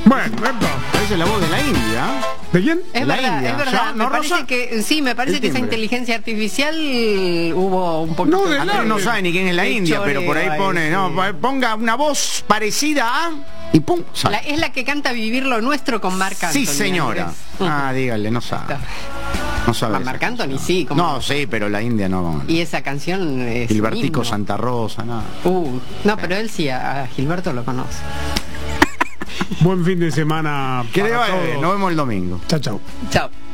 Bueno, Esa es la voz de la India. ¿de quién? Es La verdad, India. es verdad. ¿Ya? ¿No, me parece Rosa? que sí, me parece El que esa timbre. inteligencia artificial hubo un poquito. No, de Andrés no sabe ni quién es la de India, pero por ahí choreo pone, ahí, no, sí. ponga una voz parecida a y pum, sale. Es la que canta Vivir lo Nuestro con Marc Anthony. Sí, señora. Andrés. Ah, dígale, no sabe. No sabe. Con esa Marc Anthony, canción. sí. ¿cómo No, no? sí, pero la India no. Y esa canción es Gilbertico un himno. Santa Rosa, nada. No, pero él sí, a Gilberto lo conoce. Buen fin de semana. Que le para vaya bien, todos. nos vemos el domingo. Chao, chao. Chao.